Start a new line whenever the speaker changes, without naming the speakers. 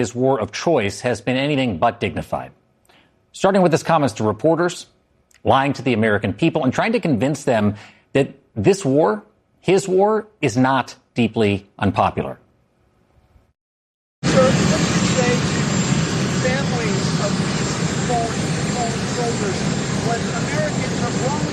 His war of choice has been anything but dignified. Starting with his comments to reporters, lying to the American people, and trying to convince them that this war, his war, is not deeply unpopular.
Sir, what do you say to families of these fallen soldiers when Americans have wrongly